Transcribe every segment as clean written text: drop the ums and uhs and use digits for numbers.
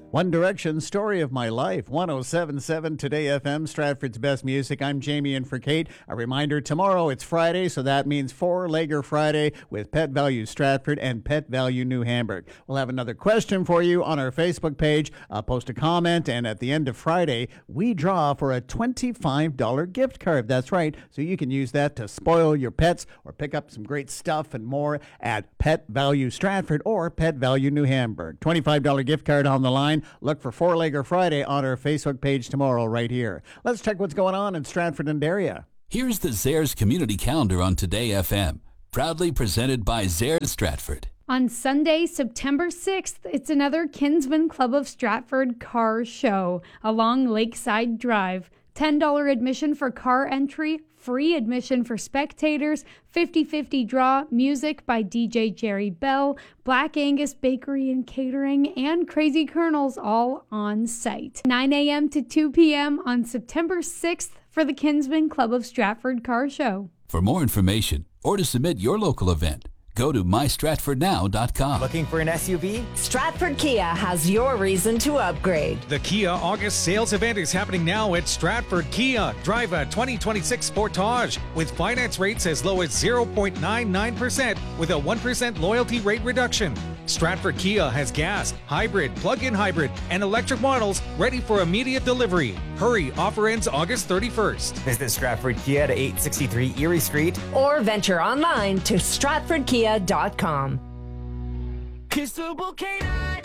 One Direction, Story of My Life, 107.7 Today FM, Stratford's best music. I'm Jamie in for Kate. A reminder, tomorrow it's Friday, so that means Four-Legger Friday with Pet Value Stratford and Pet Value New Hamburg. We'll have another question for you on our Facebook page. Post a comment, and at the end of Friday, we draw for a $25 gift card. That's right, so you can use that to spoil your pets or pick up some great stuff and more at Pet Value Stratford or Pet Value New Hamburg. $25 gift card on the line. Look for Four-Legger Friday on our Facebook page tomorrow right here. Let's check what's going on in Stratford and area. Here's the Zares Community Calendar on Today FM, proudly presented by Zares Stratford. On Sunday, September 6th, it's another Kinsman Club of Stratford car show along Lakeside Drive. $10 admission for car entry, free admission for spectators, 50-50 draw, music by DJ Jerry Bell, Black Angus Bakery and Catering, and Crazy Colonels all on site. 9 a.m. to 2 p.m. on September 6th for the Kinsman Club of Stratford Car Show. For more information or to submit your local event, go to mystratfordnow.com. Looking for an SUV? Stratford Kia has your reason to upgrade. The Kia August sales event is happening now at Stratford Kia. Drive a 2026 Sportage with finance rates as low as 0.99% with a 1% loyalty rate reduction. Stratford Kia has gas, hybrid, plug-in hybrid, and electric models ready for immediate delivery. Hurry, offer ends August 31st. Visit Stratford Kia at 863 Erie Street Or venture online to stratfordkia.com. Kissable K9.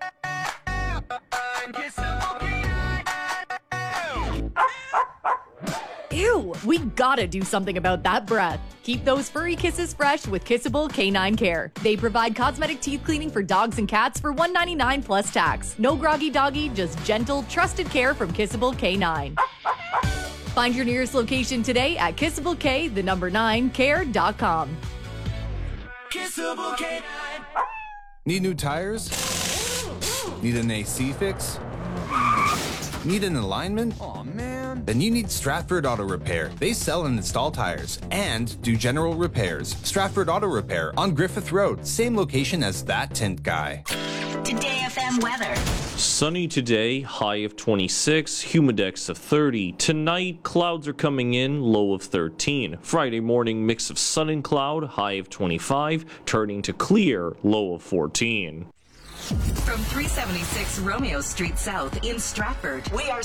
Kissable K9. Ew, we gotta do something about that breath. Keep those furry kisses fresh with Kissable K9 Care. They provide cosmetic teeth cleaning for dogs and cats for $1.99 plus tax. No groggy doggy, just gentle, trusted care from Kissable K9. Find your nearest location today at kissableK9care.com. Kissable K9. Need new tires? Need an AC fix? Need an alignment? Aw, man. Then you need Stratford Auto Repair. They sell and install tires and do general repairs. Stratford Auto Repair on Griffith Road, same location as that tint guy. Today FM weather. Sunny today, high of 26, humidex of 30. Tonight, clouds are coming in, low of 13. Friday morning, mix of sun and cloud, high of 25, turning to clear, low of 14. From 376 Romeo Street South in Stratford, we are